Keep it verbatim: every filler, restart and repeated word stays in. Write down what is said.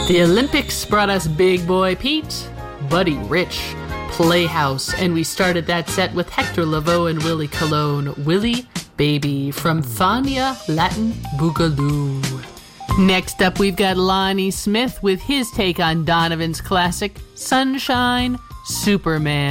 The Olympics brought us Big Boy Pete, Buddy Rich, Playhouse, and we started that set with Hector Lavoe and Willie Colon, Willie Baby from Fania Latin Boogaloo. Next up, we've got Lonnie Smith with his take on Donovan's classic Sunshine Superman.